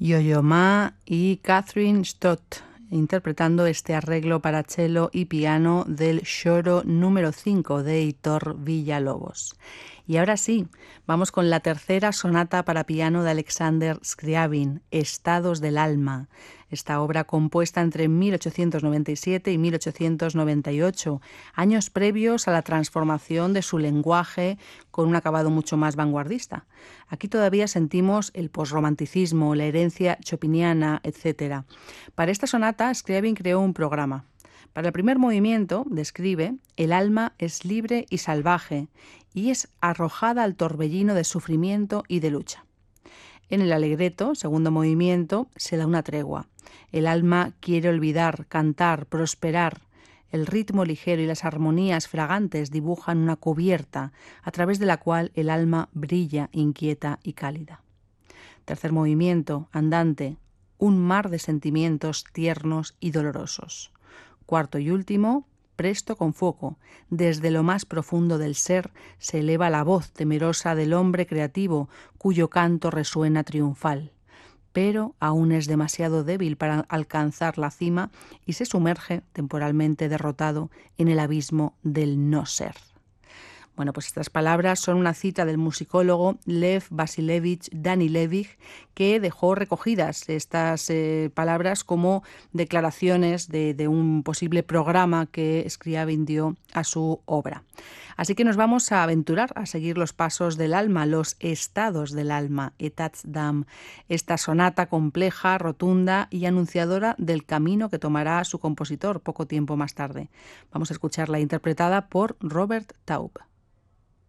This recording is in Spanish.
Yo-Yo Ma y Catherine Stott interpretando este arreglo para cello y piano del Choro número 5 de Heitor Villa-Lobos. Y ahora sí, vamos con la tercera sonata para piano de Alexander Scriabin, Estados del alma. Esta obra compuesta entre 1897 y 1898, años previos a la transformación de su lenguaje con un acabado mucho más vanguardista. Aquí todavía sentimos el posromanticismo, la herencia chopiniana, etc. Para esta sonata, Scriabin creó un programa. Para el primer movimiento, describe, el alma es libre y salvaje y es arrojada al torbellino de sufrimiento y de lucha. En el allegretto, segundo movimiento, se da una tregua. El alma quiere olvidar, cantar, prosperar. El ritmo ligero y las armonías fragantes dibujan una cubierta a través de la cual el alma brilla, inquieta y cálida. Tercer movimiento, andante, un mar de sentimientos tiernos y dolorosos. Cuarto y último, presto con fuoco. Desde lo más profundo del ser se eleva la voz temerosa del hombre creativo, cuyo canto resuena triunfal. Pero aún es demasiado débil para alcanzar la cima y se sumerge, temporalmente derrotado, en el abismo del no ser. Bueno, pues estas palabras son una cita del musicólogo Lev Vasilevich Danilevich, que dejó recogidas estas palabras como declaraciones de un posible programa que Scriabin dio a su obra. Así que nos vamos a aventurar a seguir los pasos del alma, los estados del alma, Etats d'âme, esta sonata compleja, rotunda y anunciadora del camino que tomará su compositor poco tiempo más tarde. Vamos a escucharla interpretada por Robert Taub.